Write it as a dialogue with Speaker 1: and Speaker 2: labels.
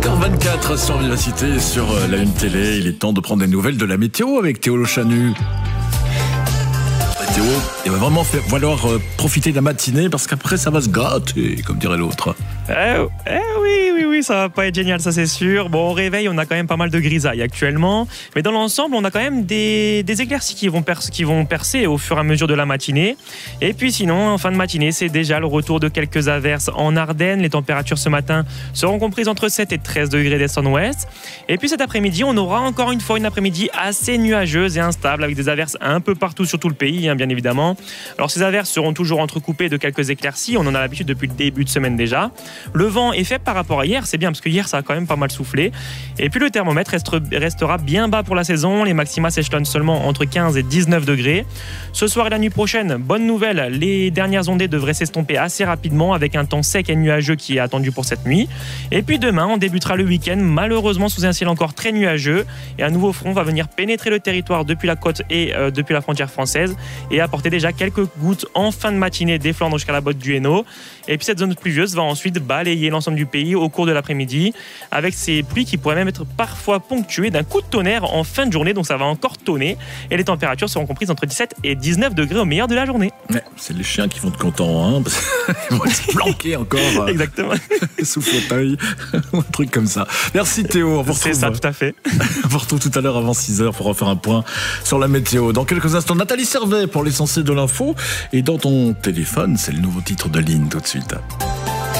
Speaker 1: 5h24 sur Vivacité, sur la Une Télé. Il est temps de prendre des nouvelles de la météo avec Théo Le Chanu. Théo, il va vraiment falloir profiter de la matinée parce qu'après ça va se gratter, comme dirait l'autre.
Speaker 2: Oui, ça va pas être génial, ça c'est sûr. Bon, au réveil, on a quand même pas mal de grisailles actuellement, mais dans l'ensemble, on a quand même des éclaircies qui vont percer au fur et à mesure de la matinée. Et puis sinon, en fin de matinée, c'est déjà le retour de quelques averses en Ardennes. Les températures ce matin seront comprises entre 7 et 13 degrés d'est en ouest. Et puis cet après-midi, on aura encore une fois une après-midi assez nuageuse et instable, avec des averses un peu partout sur tout le pays, bien évidemment. Alors ces averses seront toujours entrecoupées de quelques éclaircies, on en a l'habitude depuis le début de semaine déjà. Le vent est faible par rapport à hier, c'est bien parce que hier ça a quand même pas mal soufflé. Et puis le thermomètre restera bien bas pour la saison, les maxima s'échelonnent seulement entre 15 et 19 degrés. Ce soir et la nuit prochaine, bonne nouvelle, les dernières ondées devraient s'estomper assez rapidement avec un temps sec et nuageux qui est attendu pour cette nuit. Et puis demain, on débutera le week-end malheureusement sous un ciel encore très nuageux et un nouveau front va venir pénétrer le territoire depuis la côte et depuis la frontière française et apporter déjà quelques gouttes en fin de matinée des Flandres jusqu'à la botte du Hainaut. Et puis cette zone pluvieuse va ensuite balayer l'ensemble du pays au cours de l'après-midi avec ces pluies qui pourraient même être parfois ponctuées d'un coup de tonnerre en fin de journée, donc ça va encore tonner et les températures seront comprises entre 17 et 19 degrés au meilleur de la journée.
Speaker 1: Ouais, c'est les chiens qui vont être contents, hein, parce qu'ils vont se planquer encore
Speaker 2: Exactement.
Speaker 1: Sous fauteuil, un truc comme ça. Merci Théo, on vous retrouve,
Speaker 2: c'est ça, tout à fait.
Speaker 1: On vous retrouve tout à l'heure avant 6h pour refaire un point sur la météo. Dans quelques instants, Nathalie Servet pour l'essentiel de l'info. Et dans ton téléphone, c'est le nouveau titre de Line tout de suite.